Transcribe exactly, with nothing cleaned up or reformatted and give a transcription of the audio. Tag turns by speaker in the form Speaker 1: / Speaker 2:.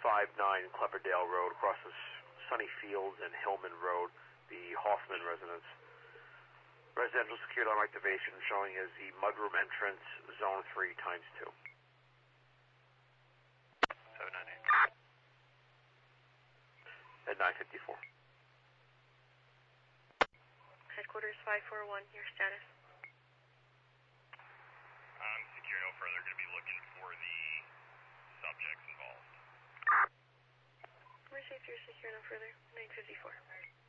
Speaker 1: five nine Cleverdale Road, crosses Sunny Fields and Hillman Road, the Hoffman residence. Residential secured on activation showing as the mudroom entrance, zone three times two.
Speaker 2: seven nine eight.
Speaker 1: At nine fifty-four.
Speaker 3: Headquarters five four one, your status?
Speaker 2: Um, secure no further. Going to be looking for the subjects involved.
Speaker 3: Received your secure no further, nine fifty-four.